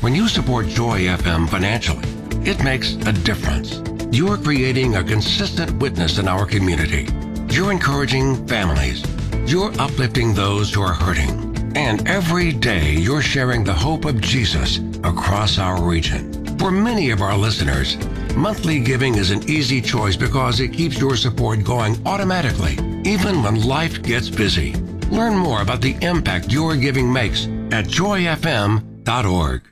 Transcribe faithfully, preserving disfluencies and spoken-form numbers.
When you support Joy F M financially, it makes a difference. You're creating a consistent witness in our community. You're encouraging families. You're uplifting those who are hurting. And every day, you're sharing the hope of Jesus across our region. For many of our listeners, monthly giving is an easy choice because it keeps your support going automatically, even when life gets busy. Learn more about the impact your giving makes at joy f m dot org.